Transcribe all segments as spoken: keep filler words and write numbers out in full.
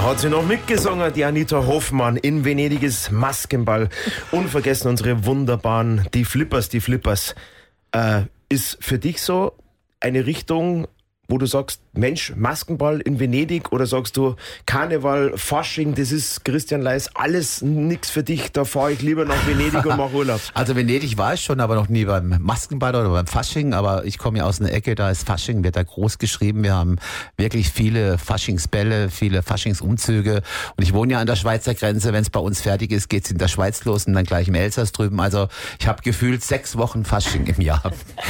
Hat sie noch mitgesungen, die Anita Hoffmann. In Venedig ist Maskenball. Unvergessen unsere wunderbaren, die Flippers, die Flippers. Äh, ist für dich so eine Richtung, wo du sagst, Mensch, Maskenball in Venedig, oder sagst du, Karneval, Fasching, das ist, Christian Leis, alles nix für dich, da fahre ich lieber nach Venedig und mache Urlaub? Also Venedig war ich schon, aber noch nie beim Maskenball oder beim Fasching, aber ich komme ja aus einer Ecke, da ist Fasching, wird da groß geschrieben, wir haben wirklich viele Faschingsbälle, viele Faschingsumzüge und ich wohne ja an der Schweizer Grenze, wenn es bei uns fertig ist, geht's in der Schweiz los und dann gleich im Elsass drüben, also ich habe gefühlt sechs Wochen Fasching im Jahr.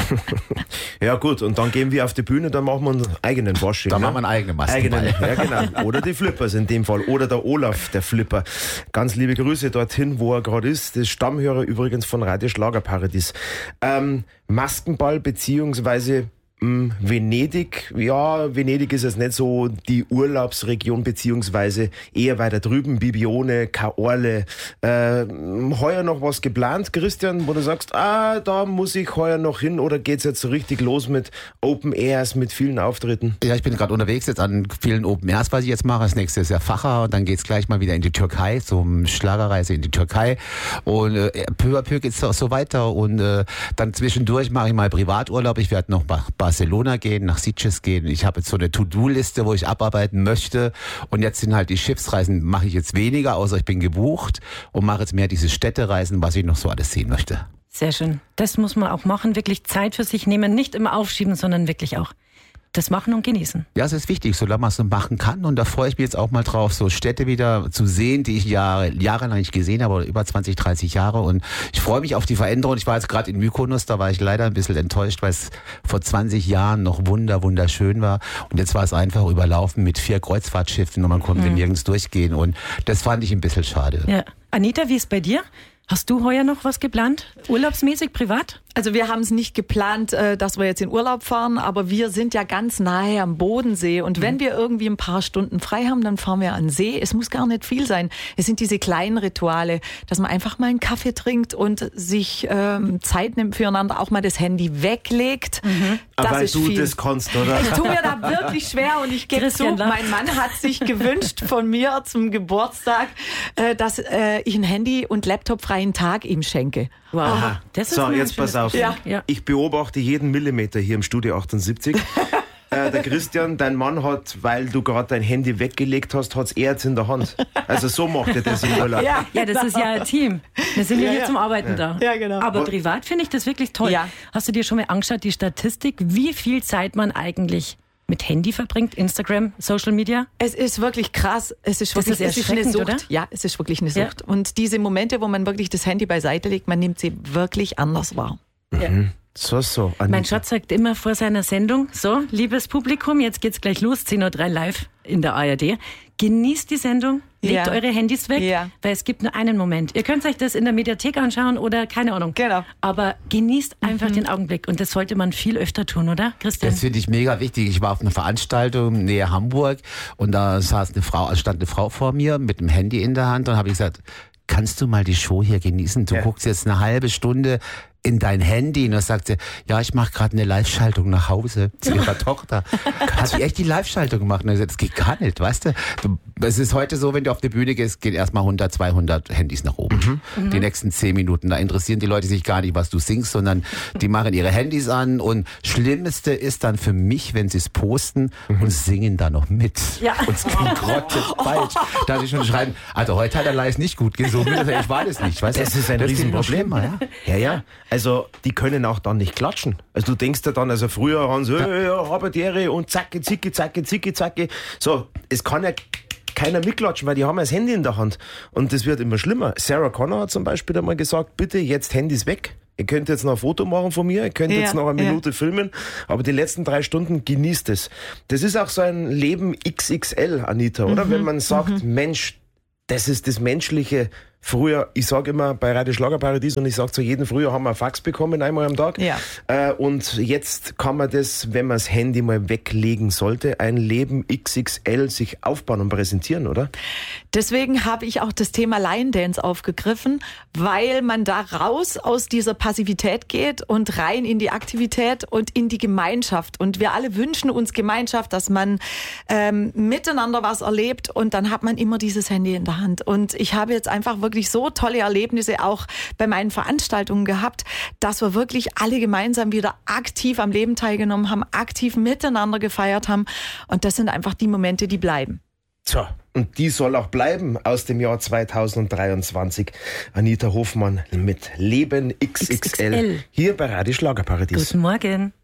Ja gut, und dann gehen wir auf die Bühne, dann machen wir einen eigenen Fasching. Dann ne? machen wir einen eigenen Maskenball. Eigenen, ja genau. Oder die Flippers in dem Fall. Oder der Olaf, der Flipper. Ganz liebe Grüße dorthin, wo er gerade ist. Das ist Stammhörer übrigens von Radio Schlagerparadies. Ähm, Maskenball beziehungsweise mh, Venedig. Ja, Venedig ist jetzt nicht so die Urlaubsregion, beziehungsweise eher weiter drüben. Bibione, Caorle. Äh, heuer noch was geplant, Christian, wo du sagst, ah, da muss ich heuer noch hin, oder geht's jetzt so richtig los mit Open Airs, mit vielen Auftritten? Ja, ich bin gerade unterwegs jetzt an vielen Open Airs, was ich jetzt mache. Das nächste ist ja Facher und dann geht's gleich mal wieder in die Türkei, zum Schlagerreise in die Türkei. Und äh, peu à peu geht's auch so weiter. Und äh, dann zwischendurch mache ich mal Privaturlaub. Ich werde noch nach Barcelona gehen, nach Sitges gehen. Ich habe jetzt so eine To-Do-Liste, wo ich abarbeiten möchte. Und jetzt sind halt die Schiffsreisen, mache ich jetzt weniger, außer ich bin gebucht und mache jetzt mehr diese Städtereisen, was ich noch so alles sehen möchte. Sehr schön. Das muss man auch machen, wirklich Zeit für sich nehmen, nicht immer aufschieben, sondern wirklich auch das machen und genießen. Ja, es ist wichtig, solange man es so machen kann. Und da freue ich mich jetzt auch mal drauf, so Städte wieder zu sehen, die ich Jahre, jahrelang nicht gesehen habe, oder über zwanzig, dreißig Jahre. Und ich freue mich auf die Veränderung. Ich war jetzt gerade in Mykonos, da war ich leider ein bisschen enttäuscht, weil es vor zwanzig Jahren noch wunder, wunderschön war. Und jetzt war es einfach überlaufen mit vier Kreuzfahrtschiffen und man konnte mhm. nirgends durchgehen. Und das fand ich ein bisschen schade. Ja. Anita, wie ist bei dir? Hast du heuer noch was geplant? Urlaubsmäßig, privat? Also wir haben es nicht geplant, dass wir jetzt in Urlaub fahren, aber wir sind ja ganz nahe am Bodensee und mhm. wenn wir irgendwie ein paar Stunden frei haben, dann fahren wir an den See. Es muss gar nicht viel sein. Es sind diese kleinen Rituale, dass man einfach mal einen Kaffee trinkt und sich ähm, Zeit nimmt füreinander, auch mal das Handy weglegt. Mhm. Das aber ist du viel. das kannst, oder? Ich tue mir da wirklich schwer und ich gebe zu, mein Mann hat sich gewünscht von mir zum Geburtstag, äh, dass äh, ich ein Handy und Laptop freien Tag ihm schenke. Wow. Aha. Das ist so, jetzt pass auf. Ja. Ich beobachte jeden Millimeter hier im Studio achtundsiebzig. äh, der Christian, dein Mann hat, weil du gerade dein Handy weggelegt hast, hat's er jetzt in der Hand. Also so macht er das im Urlaub. Ja, ja, das ist ja ein Team. Wir sind ja, ja hier ja. zum Arbeiten ja. da. Ja, genau. Aber privat finde ich das wirklich toll. Ja. Hast du dir schon mal angeschaut, die Statistik, wie viel Zeit man eigentlich mit Handy verbringt, Instagram, Social Media? Es ist wirklich krass. Es ist wirklich das ist es ist eine Sucht. Oder? Ja, es ist wirklich eine Sucht. Ja. Und diese Momente, wo man wirklich das Handy beiseite legt, man nimmt sie wirklich anders wahr. Ja. Mhm. So, so. Anita. Mein Schatz sagt immer vor seiner Sendung, so, liebes Publikum, jetzt geht's gleich los, zehn Uhr drei live in der A R D. Genießt die Sendung, legt ja. eure Handys weg, ja. weil es gibt nur einen Moment. Ihr könnt euch das in der Mediathek anschauen oder keine Ahnung. Genau. Aber genießt einfach mhm. den Augenblick und das sollte man viel öfter tun, oder, Christian? Das finde ich mega wichtig. Ich war auf einer Veranstaltung nähe Hamburg und da saß eine Frau, stand eine Frau vor mir mit dem Handy in der Hand und habe ich gesagt, kannst du mal die Show hier genießen? Du ja. guckst jetzt eine halbe Stunde in dein Handy. Und dann sagt sie, ja, ich mache gerade eine Live-Schaltung nach Hause zu ihrer Tochter. Hat sie echt die Live-Schaltung gemacht? Und dann gesagt, das geht gar nicht, weißt du? Es ist heute so, wenn du auf die Bühne gehst, gehen erstmal hundert, zweihundert Handys nach oben. Mhm. Die nächsten zehn Minuten. Da interessieren die Leute sich gar nicht, was du singst, sondern die machen ihre Handys an. Und Schlimmste ist dann für mich, wenn sie es posten mhm. und singen da noch mit. Ja. Und es klingt grottenfalsch. Da sie schon schreiben, also heute hat er live nicht gut gesungen. Ich war das nicht, weißt du? Das ist ein das Riesenproblem. Ja, ja. ja. Also, die können auch dann nicht klatschen. Also, du denkst ja dann, also früher haben sie, ja, ja, Habertiere und zacke, zicke, zacke, zicke, zacke. So, es kann ja keiner mitklatschen, weil die haben ja das Handy in der Hand. Und das wird immer schlimmer. Sarah Connor hat zum Beispiel einmal gesagt, bitte jetzt Handys weg. Ihr könnt jetzt noch ein Foto machen von mir, ihr könnt ja, jetzt noch eine Minute ja. filmen, aber die letzten drei Stunden genießt es. Das ist auch so ein Leben X X L, Anita, oder? Mhm. Wenn man sagt, mhm. Mensch, das ist das menschliche Früher, ich sage immer bei Radio Schlagerparadies und ich sage zu jedem, früher haben wir ein Fax bekommen, einmal am Tag. Ja. Äh, und jetzt kann man das, wenn man das Handy mal weglegen sollte, ein Leben X X L sich aufbauen und präsentieren, oder? Deswegen habe ich auch das Thema Line Dance aufgegriffen, weil man da raus aus dieser Passivität geht und rein in die Aktivität und in die Gemeinschaft. Und wir alle wünschen uns Gemeinschaft, dass man ähm, miteinander was erlebt und dann hat man immer dieses Handy in der Hand. Und ich habe jetzt einfach wirklich so tolle Erlebnisse auch bei meinen Veranstaltungen gehabt, dass wir wirklich alle gemeinsam wieder aktiv am Leben teilgenommen haben, aktiv miteinander gefeiert haben. Und das sind einfach die Momente, die bleiben. So, und die soll auch bleiben aus dem Jahr zweitausenddreiundzwanzig. Anita Hofmann mit Leben X X L, X X L. hier bei Radio Schlagerparadies. Guten Morgen.